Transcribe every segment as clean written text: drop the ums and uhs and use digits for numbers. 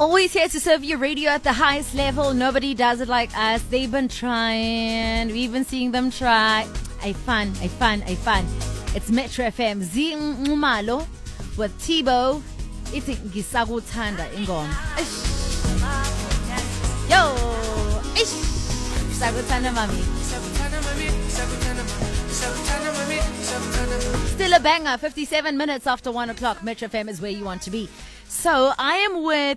Always here to serve you radio at the highest level. Nobody does it like us. They've been trying. We've been seeing them try. I fun. It's Metro FM. Zingumalo with Tibo. It's Gisaguthanda ingoma. Yo! Gisaguthanda mami. Still a banger. 57 minutes after 1 o'clock. Metro FM is where you want to be. So I am with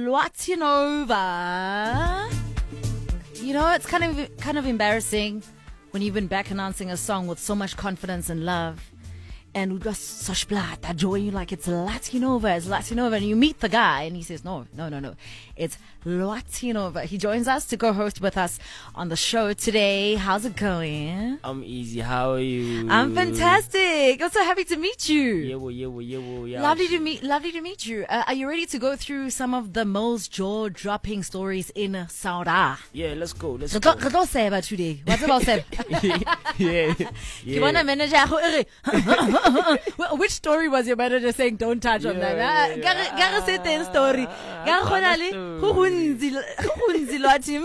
Lwatinova. You know, it's kind of embarrassing when you've been back announcing a song with so much confidence and love. And we got such blood, that joy, you're like, it's Lwatinova. And you meet the guy and he says, no. It's Lwatinova. He joins us to co-host with us on the show today. How's it going? I'm easy. How are you? I'm fantastic. I'm so happy to meet you. Yeah. Lovely to meet you. Are you ready to go through some of the most jaw-dropping stories in Saudi? Yeah, let's go. Re tlo seba today. What's about seba? Yeah. You want a manager? Which story was your manager saying don't touch on that? Gare say ten story. Gare khona le go gonzi lwathi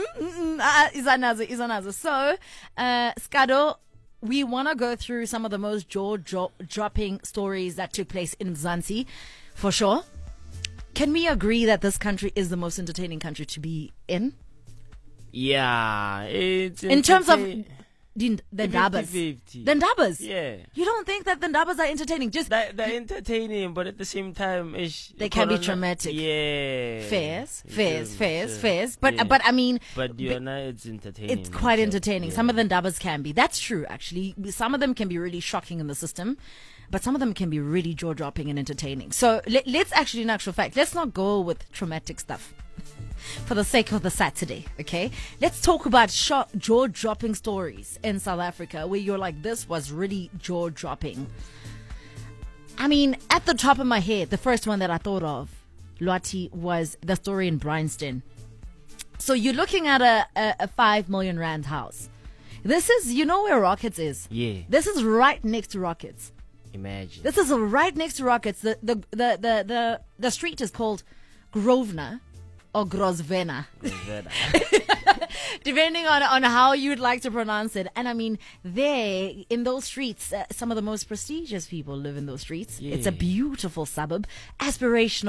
izanazo. So, Skado, we want to go through some of the most jaw-dropping stories that took place in Mzansi, for sure. Can we agree that this country is the most entertaining country to be in? Yeah, it's in terms of the Ndabas. 50-50. The Ndabas? Yeah. You don't think that the Ndabas are entertaining? Just they're entertaining, but at the same time, they can be traumatic. Yeah. Fairs. But yeah. but I mean, but it's entertaining. It's quite entertaining. Yeah. Some of the Ndabas can be. That's true, actually. Some of them can be really shocking in the system, but some of them can be really jaw-dropping and entertaining. So let's actually, in actual fact, let's not go with traumatic stuff. For the sake of the Saturday, okay? Let's talk about jaw-dropping stories in South Africa where you're like, this was really jaw-dropping. I mean, at the top of my head, the first one that I thought of, Lwati, was the story in Bryanston. So you're looking at a 5 million rand house. This is, you know where Rockets is? Yeah. This is right next to Rockets. Imagine. This is right next to Rockets. The street is called Grosvenor. Or Grosvenor. Depending on how you'd like to pronounce it. And I mean, there, in those streets, some of the most prestigious people live in those streets. Yeah. It's a beautiful suburb. Aspirational.